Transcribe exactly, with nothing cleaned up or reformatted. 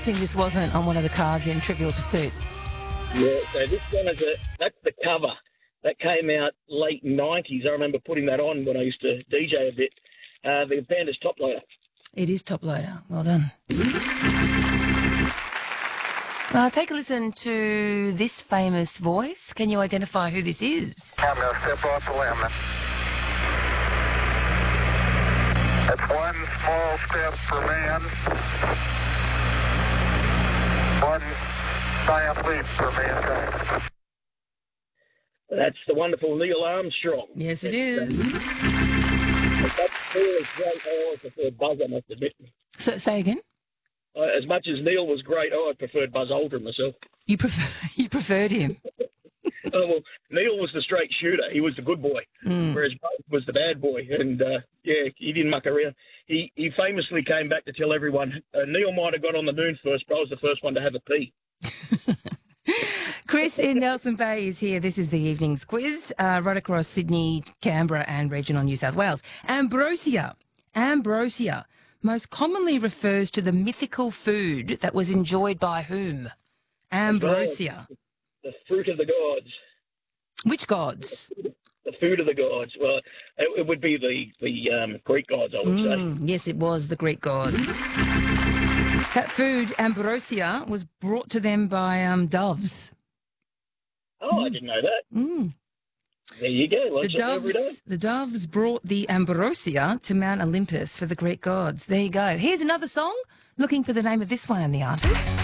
Think this wasn't on one of the cards in Trivial Pursuit. Yeah, so this one is a, that's the cover. That came out late nineties. I remember putting that on when I used to D J a bit. Uh, the band is Top Loader. It is Top Loader. Well done. Uh, take a listen to this famous voice. Can you identify who this is? I'm going to step off the limb. That's one small step for man, one giant leap for mankind. That's the wonderful Neil Armstrong. Yes, it is. That's really great. I always preferred Buzz, I must admit. So, say again? Uh, as much as Neil was great, I preferred Buzz Aldrin myself. You prefer you preferred him? Oh, well, Neil was the straight shooter. He was the good boy, mm. whereas Buzz was the bad boy. And, uh, yeah, he didn't muck around. He, he famously came back to tell everyone, uh, Neil might have got on the moon first, but I was the first one to have a pee. Chris in Nelson Bay is here. This is the evening's quiz, uh, right across Sydney, Canberra and regional New South Wales. Ambrosia. Ambrosia most commonly refers to the mythical food that was enjoyed by whom? Ambrosia. The fruit of the gods. Which gods? The food of the gods. Well, it, it would be the, the um, Greek gods, I would mm, say. Yes, it was the Greek gods. That food, ambrosia, was brought to them by um, doves. Oh, mm. I didn't know that. Mm. There you go. The doves, the doves brought the ambrosia to Mount Olympus for the Greek gods. There you go. Here's another song. Looking for the name of this one and the artist.